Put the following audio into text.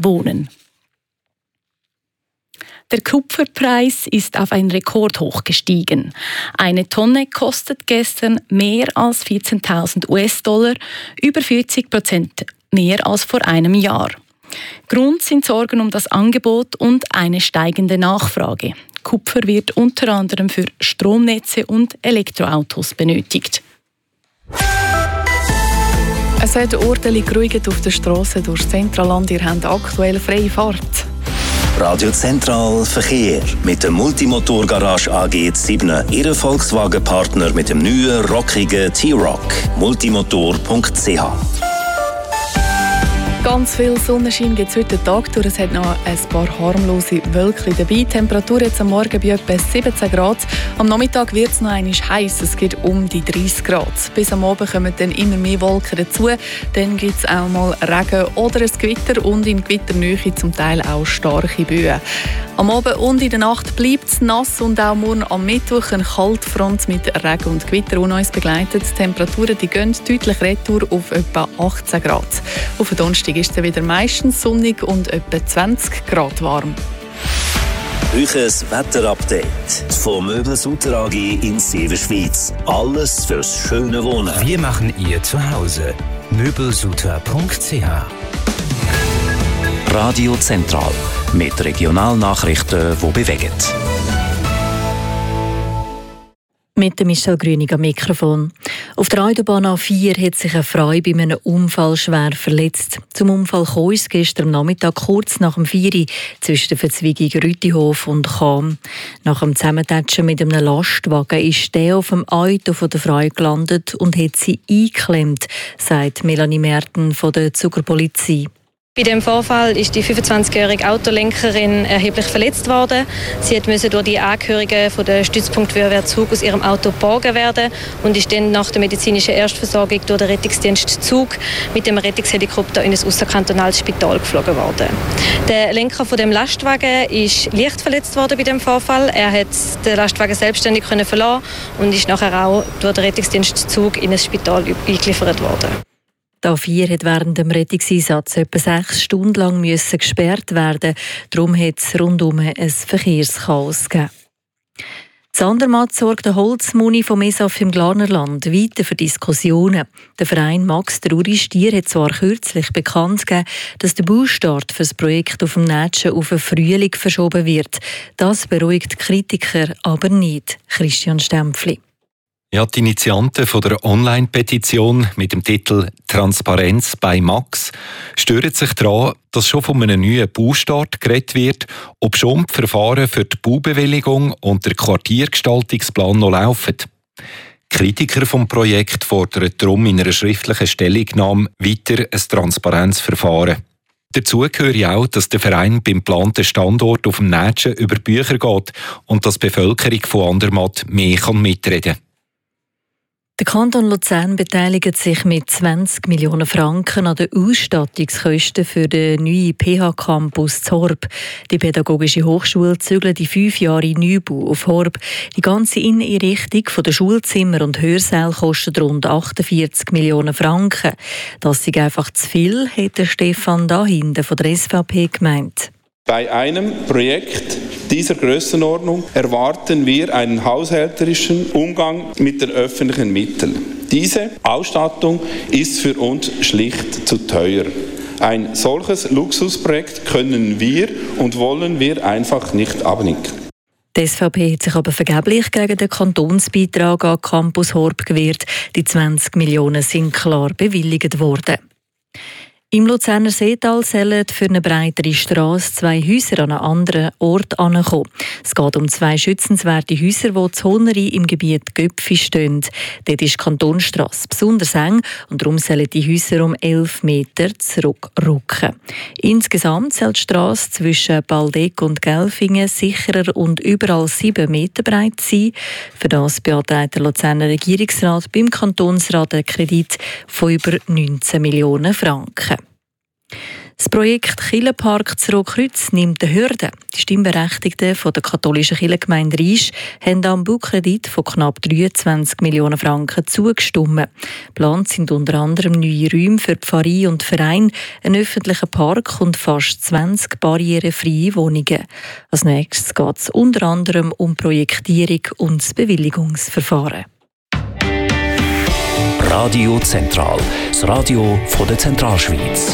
wohnen. Der Kupferpreis ist auf ein Rekordhoch gestiegen. Eine Tonne kostet gestern mehr als 14.000 US-Dollar, über 40% mehr als vor einem Jahr. Grund sind Sorgen um das Angebot und eine steigende Nachfrage. Kupfer wird unter anderem für Stromnetze und Elektroautos benötigt. Es hat ordentlich geruhigt auf der Straße durch das Zentralland. Ihr habt aktuell freie Fahrt. Radio Zentral Verkehr mit der Multimotor-Garage AG Zibne, Ihr Volkswagen-Partner mit dem neuen, rockigen T-Roc. Multimotor.ch. Ganz viel Sonnenschein gibt es heute den Tag durch. Es hat noch ein paar harmlose Wölkchen dabei. Die Temperatur jetzt am Morgen bei etwa 17 Grad. Am Nachmittag wird es noch einmal heiß. Es geht um die 30 Grad. Bis am Abend kommen dann immer mehr Wolken dazu. Dann gibt es auch mal Regen oder ein Gewitter und in Gewitternähe zum Teil auch starke Böen. Am Abend und in der Nacht bleibt es nass und auch morgen am Mittwoch eine Kaltfront mit Regen und Gewitter, die uns begleitet. Die Temperaturen gehen deutlich retour auf etwa 18 Grad. Auf den Donnerstag ist es wieder meistens sonnig und etwa 20 Grad warm. Euches Wetterupdate von Möbelsutter AG in Severschweiz. Alles fürs schöne Wohnen. Wir machen ihr Zuhause. Möbelsutter.ch. Radio Zentral mit Regionalnachrichten, die bewegen. Mit dem Michel Grünig am Mikrofon. Auf der Autobahn A4 hat sich eine Frau bei einem Unfall schwer verletzt. Zum Unfall kam es gestern Nachmittag kurz nach dem 4 Uhr zwischen der Verzweigung Rütihof und Cham. Nach dem Zusammentatschen mit einem Lastwagen ist der auf dem Auto von der Frau gelandet und hat sie eingeklemmt, sagt Melanie Merten von der Zuckerpolizei. Bei dem Vorfall ist die 25-jährige Autolenkerin erheblich verletzt worden. Sie musste durch die Angehörigen von der Stützpunkt Wörwehr-Zug aus ihrem Auto geborgen werden und ist dann nach der medizinischen Erstversorgung durch den Rettungsdienst Zug mit dem Rettungshelikopter in ein ausserkantonales Spital geflogen worden. Der Lenker von dem Lastwagen ist leicht verletzt worden bei dem Vorfall. Er hat den Lastwagen selbstständig verlassen und ist nachher auch durch den Rettungsdienst Zug in ein Spital eingeliefert worden. Die A4 hat während dem Rettungseinsatz etwa 6 Stunden lang gesperrt werden. Darum hat es rundum ein Verkehrschaos gegeben. In Andermatt sorgt der Holzmuni vom ESAF im Glarnerland weiter für Diskussionen. Der Verein Max der Uri Stier hat zwar kürzlich bekannt gegeben, dass der Baustart für das Projekt auf dem Nätschen auf den Frühling verschoben wird. Das beruhigt Kritiker aber nicht. Christian Stempfli. Ja, die Initianten von der Online-Petition mit dem Titel «Transparenz bei Max» stören sich daran, dass schon von einem neuen Baustart geredet wird, obschon die Verfahren für die Baubewilligung und der Quartiergestaltungsplan noch laufen. Kritiker vom Projekt fordern darum in einer schriftlichen Stellungnahme weiter ein Transparenzverfahren. Dazu gehört auch, dass der Verein beim geplanten Standort auf dem Nätschen über Bücher geht und dass die Bevölkerung von Andermatt mehr mitreden kann. Der Kanton Luzern beteiligt sich mit 20 Millionen Franken an den Ausstattungskosten für den neuen PH-Campus zu Horb. Die Pädagogische Hochschule zügelt die 5 Jahre Neubau auf Horb. Die ganze Inneneinrichtung der Schulzimmer und Hörsäle kostet rund 48 Millionen Franken. Das ist einfach zu viel, hat Stefan Dahinter von der SVP gemeint. Bei einem Projekt dieser Grössenordnung erwarten wir einen haushälterischen Umgang mit den öffentlichen Mitteln. Diese Ausstattung ist für uns schlicht zu teuer. Ein solches Luxusprojekt können wir und wollen wir einfach nicht abnicken. Die SVP hat sich aber vergeblich gegen den Kantonsbeitrag an Campus Horb gewehrt. Die 20 Millionen sind klar bewilligt worden. Im Luzerner Seetal sollen für eine breitere Strasse 2 Häuser an einen anderen Ort ankommen. Es geht um 2 schützenswerte Häuser, die zu Honeri im Gebiet Göpfi stehen. Dort ist die Kantonstrasse besonders eng und darum sollen die Häuser um 11 Meter zurückrücken. Insgesamt soll die Strasse zwischen Baldeck und Gelfingen sicherer und überall 7 Meter breit sein. Für das beantragt der Luzerner Regierungsrat beim Kantonsrat einen Kredit von über 19 Millionen Franken. Das Projekt Kirchenpark zu Rotkreuz nimmt den Hürden. Die Stimmberechtigten von der katholischen Kirchengemeinde Riesch haben am Baukredit von knapp 23 Millionen Franken zugestimmt. Geplant sind unter anderem neue Räume für die Pfarrei und Verein, ein öffentlicher Park und fast 20 barrierefreie Wohnungen. Als nächstes geht es unter anderem um Projektierung und das Bewilligungsverfahren. Radio Zentral, das Radio von der Zentralschweiz.